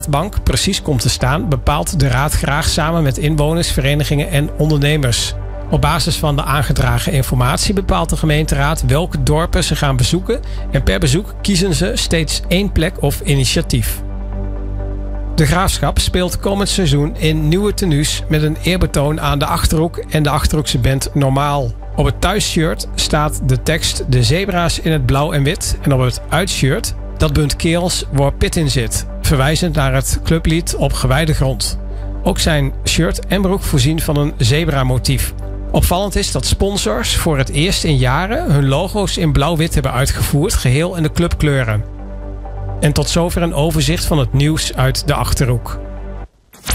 bank precies komt te staan, bepaalt de raad graag samen met inwoners, verenigingen en ondernemers. Op basis van de aangedragen informatie bepaalt de gemeenteraad welke dorpen ze gaan bezoeken en per bezoek kiezen ze steeds 1 plek of initiatief. De Graafschap speelt komend seizoen in nieuwe tenues met een eerbetoon aan de Achterhoek en de Achterhoekse band Normaal. Op het thuisshirt staat de tekst De zebra's in het blauw en wit en op het uitshirt Dat bunt keels waar pit in zit, verwijzend naar het clublied Op gewijde grond. Ook zijn shirt en broek voorzien van een zebramotief. Opvallend is dat sponsors voor het eerst in jaren hun logo's in blauw-wit hebben uitgevoerd, geheel in de clubkleuren. En tot zover een overzicht van het nieuws uit de Achterhoek.